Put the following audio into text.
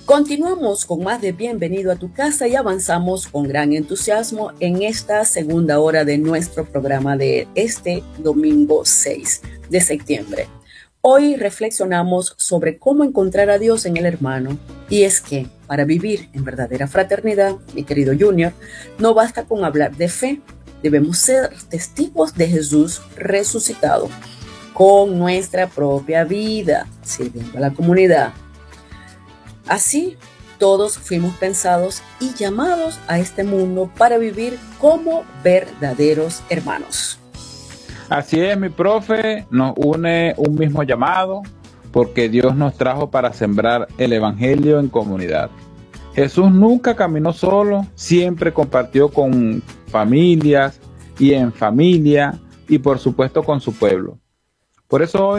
Continuamos con más de Bienvenido a tu casa y avanzamos con gran entusiasmo en esta segunda hora de nuestro programa de este domingo 6 de septiembre. Hoy reflexionamos sobre cómo encontrar a Dios en el hermano. Y es que para vivir en verdadera fraternidad, mi querido Junior, no basta con hablar de fe. Debemos ser testigos de Jesús resucitado con nuestra propia vida, sirviendo a la comunidad. Así, todos fuimos pensados y llamados a este mundo para vivir como verdaderos hermanos. Así es, mi profe, nos une un mismo llamado, porque Dios nos trajo para sembrar el evangelio en comunidad. Jesús nunca caminó solo, siempre compartió con familias y en familia y por supuesto con su pueblo. Por eso hoy